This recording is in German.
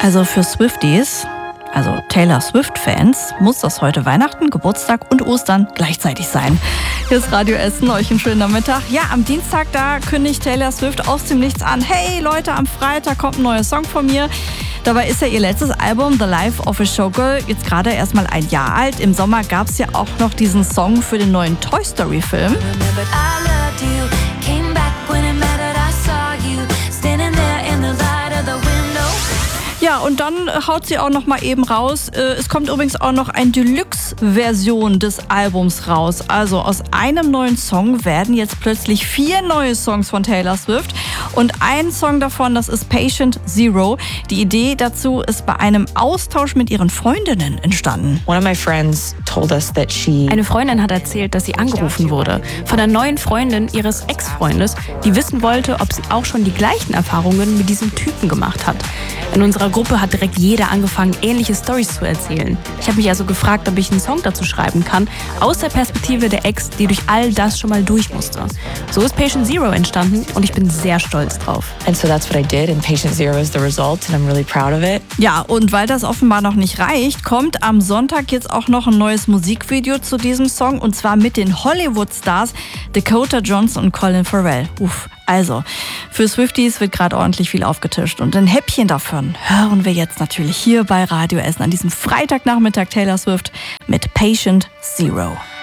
Also für Swifties, also Taylor Swift-Fans, muss das heute Weihnachten, Geburtstag und Ostern gleichzeitig sein. Hier ist Radio Essen, euch einen schönen Nachmittag. Ja, am Dienstag, da kündigt Taylor Swift aus dem Nichts an. Hey Leute, am Freitag kommt ein neuer Song von mir. Dabei ist ja ihr letztes Album The Life of a Showgirl jetzt gerade erst mal ein Jahr alt. Im Sommer gab es ja auch noch diesen Song für den neuen Toy Story Film. Ja, und dann haut sie auch noch mal eben raus. Es kommt übrigens auch noch eine Deluxe-Version des Albums raus. Also aus einem neuen Song werden jetzt plötzlich 4 neue Songs von Taylor Swift. Und ein Song davon, das ist Patient Zero. Die Idee dazu ist bei einem Austausch mit ihren Freundinnen entstanden. Eine Freundin hat erzählt, dass sie angerufen wurde von einer neuen Freundin ihres Ex-Freundes, die wissen wollte, ob sie auch schon die gleichen Erfahrungen mit diesem Typen gemacht hat. In unserer Gruppe hat direkt jeder angefangen, ähnliche Storys zu erzählen. Ich habe mich also gefragt, ob ich einen Song dazu schreiben kann, aus der Perspektive der Ex, die durch all das schon mal durch musste. So ist Patient Zero entstanden und ich bin sehr stolz drauf. And so that's what I did, and Patient Zero is the result, and I'm really proud of it. Ja, und weil das offenbar noch nicht reicht, kommt am Sonntag jetzt auch noch ein neues Musikvideo zu diesem Song, und zwar mit den Hollywood-Stars Dakota Johnson und Colin Farrell. Also, für Swifties wird gerade ordentlich viel aufgetischt, und ein Häppchen davon hören wir jetzt natürlich hier bei Radio Essen an diesem Freitagnachmittag. Taylor Swift mit Patient Zero.